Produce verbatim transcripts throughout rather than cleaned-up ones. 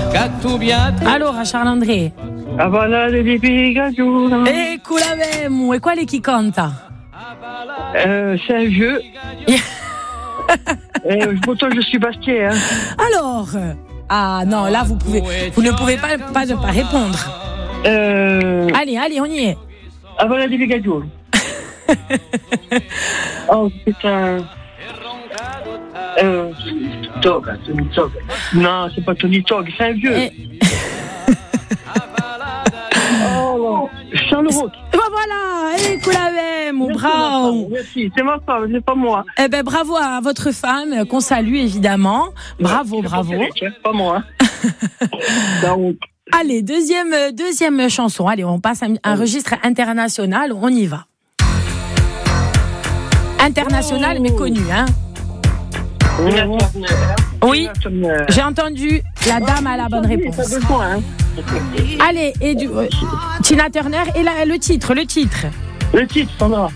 Allora, Charles-André. A ballare di Pigagione. Ecco l'avemo. E qual è chi canta? Euh, c'est un vieux. Et pourtant, je suis Bastien. Hein. Alors, ah non, là, vous, pouvez, vous ne pouvez pas, pas ne pas répondre. Euh, allez, allez, on y est. A ballare di Pigagione. Oh, putain. Euh, Tog, Tony Tog. Non, c'est pas Tony Tog, c'est un vieux. Et... oh, Charles Roch. Ben voilà, ecco l'avemo, bravo. Merci, c'est ma femme, c'est pas moi. Eh ben bravo à votre femme, qu'on salue évidemment. Bravo, ouais, bravo. Pas, pas moi. Donc. Allez, deuxième, deuxième chanson. Allez, on passe à un, un registre international, on y va. International, oh. mais connu, hein. Oui, j'ai entendu. La dame a la bonne réponse. Allez, et du euh, Tina Turner et la, le titre, le titre. Le titre, ça va.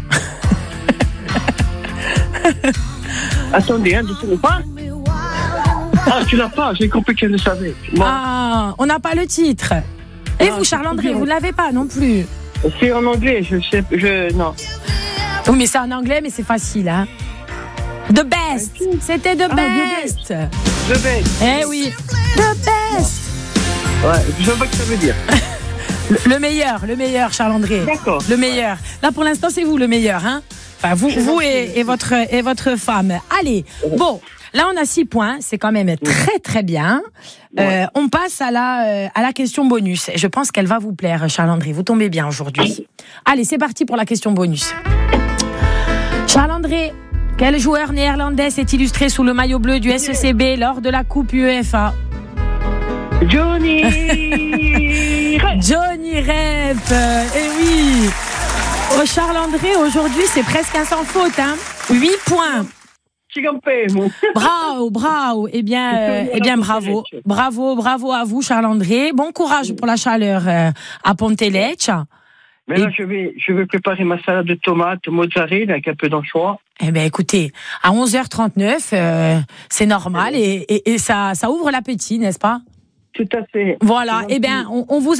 Attendez, hein, je ne sais pas. Ah, tu l'as pas, j'ai compris qu'elle le savait. Bon. Ah, on n'a pas le titre. Et ah, vous, Charles-André, vous ne l'avez pas non plus. C'est en anglais, je sais, je non. Oui, mais c'est en anglais, mais c'est facile, hein. The Best, c'était The ah, Best. The Best. Eh oui, The Best. Ouais, je sais pas ce que ça veut dire. le, le meilleur, le meilleur, Charles-André. D'accord. Le meilleur. Là, pour l'instant, c'est vous le meilleur, hein. Enfin, vous, vous et, et votre et votre femme. Allez, bon. Là, on a six points. C'est quand même très très bien. Ouais. Euh, on passe à la euh, à la question bonus. Je pense qu'elle va vous plaire, Charles-André. Vous tombez bien aujourd'hui. Allez, c'est parti pour la question bonus. Charles-André. Quel joueur néerlandais s'est illustré sous le maillot bleu du S E C B lors de la Coupe UEFA? Johnny Rep. Johnny Rep. Eh oui. Oh, Charles-André, aujourd'hui, c'est presque un sans faute. Hein. huit points. Bravo, bravo. Eh bien, euh, eh bien, bravo. Bravo, bravo à vous, Charles-André. Bon courage pour la chaleur euh, à Pontelecce. Mais là, et... je vais, je vais préparer ma salade de tomates, mozzarella avec un peu d'anchois. Eh bien, écoutez, à onze heures trente-neuf, euh, c'est normal et, et, et ça, ça ouvre l'appétit, n'est-ce pas? Tout à fait. Voilà. Eh bien, on, on vous